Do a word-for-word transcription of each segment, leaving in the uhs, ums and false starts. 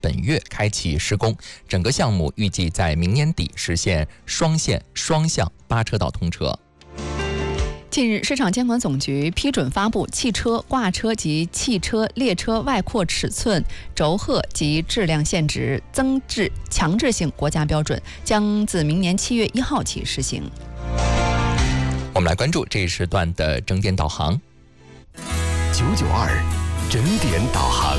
本月开启施工，整个项目预计在明年底实现双线双向八车道通车。 近日，市场监管总局批准发布汽车挂车及汽车列车外扩尺寸、轴荷及质量限值增至强制性国家标准，将自明年七月一号起实行。 我们来关注这一时段的整点导航。 九九二整点导航。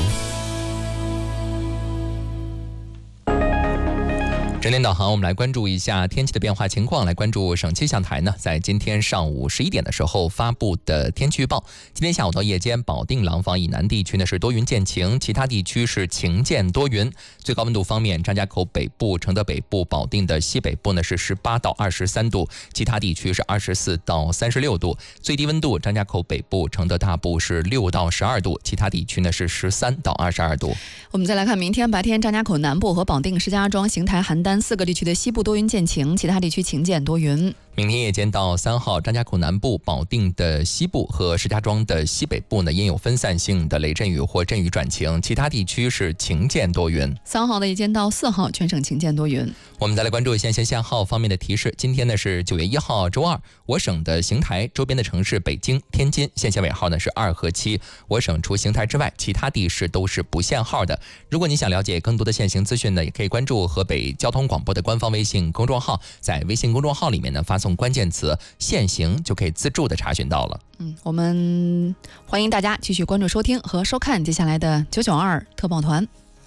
整点导航，我们来关注一下天气的变化情况。来关注省气象台呢，在今天上午十一点的时候发布的天气预报。今天下午到夜间，保定廊坊以南地区呢是多云见晴，其他地区是晴见多云。最高温度方面，张家口北部、承德北部、保定的西北部呢是十八到二十三度，其他地区是二十四到三十六度。最低温度，张家口北部、承德大部是六到十二度，其他地区呢是十三到二十二度。 我们再来看明天白天，张家口南部和保定、石家庄、邢台、邯郸四个地区的西部多云见晴，其他地区晴见多云。 明天夜间到三号，张家口南部、保定的西部和石家庄的西北部呢，因有分散性的雷阵雨或阵雨转晴，其他地区是晴见多云。 三号的夜间到四号，全省晴见多云。 我们再来关注一下先限号方面的提示。今天呢是九月一号周二，我省的邢台周边的城市北京、天津限限尾号呢是二和七。我省除邢台之外，其他地市都是不限号的。如果你想了解更多的限行资讯呢，也可以关注河北交通广播的官方微信公众号，在微信公众号里面呢发送关键词限行，就可以自助的查询到了。 嗯，我们欢迎大家继续关注收听和收看接下来的九九二特报团。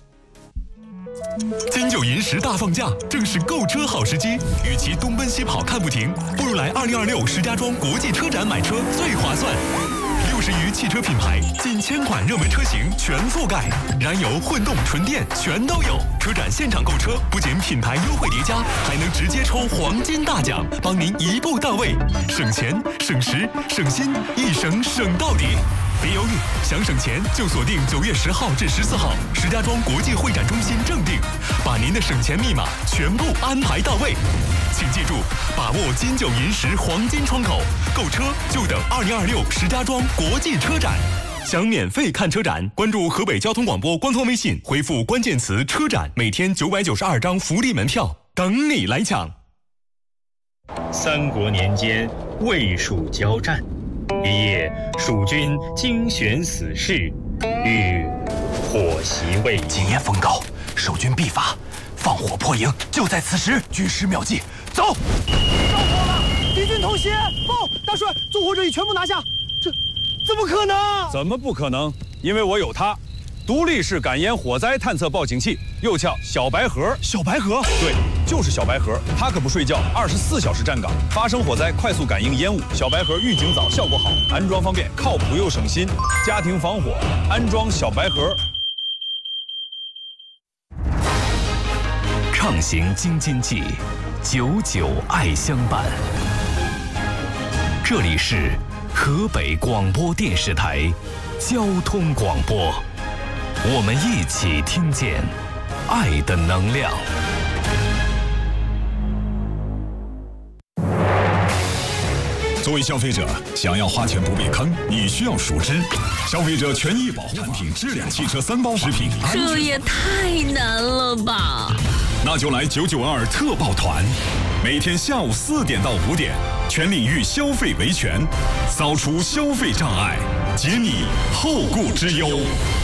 金九银十大放假，正是购车好时机。与其东奔西跑看不停，不如来二零二六石家庄国际车展买车最划算。六十余汽车品牌，近千款热门车型全覆盖，燃油、混动、纯电全都有。车展现场购车，不仅品牌优惠叠加，还能直接抽黄金大奖，帮您一步到位，省钱、省时、省心，一省省到底。别犹豫，想省钱就锁定九月十号至十四号石家庄国际会展中心正定，把您的省钱密码全部安排到位。请记住，把握金九银十黄金窗口，购车就等二零二六石家庄国际车展。想免费看车展，关注河北交通广播官方微信，回复关键词车展，每天九百九十二张福利门票等你来抢。 三国年间，魏蜀交战，一夜蜀军精选死士，欲火袭魏。 今夜风高，守军必发，放火破营就在此时。军师妙计，走！ 着火了！敌军偷袭！报，大帅，纵火者已全部拿下。这怎么可能？ 怎么不可能？因为我有它，独立式感烟火灾探测报警器，又叫小白盒。 小白盒？ 对，就是小白盒。它可不睡觉，二十四小时站岗，发生火灾快速感应烟雾。小白盒预警早，效果好，安装方便，靠谱又省心。家庭防火，安装小白盒。 畅行京津冀，久久爱相伴。这里是河北广播电视台交通广播，我们一起听见爱的能量。 作为消费者，想要花钱不被坑，你需要熟知消费者权益保护产品质量汽车三包食品。 这也太难了吧！ 那就来九九二特报团，每天下午四点到五点，全领域消费维权，扫除消费障碍，解你后顾之忧。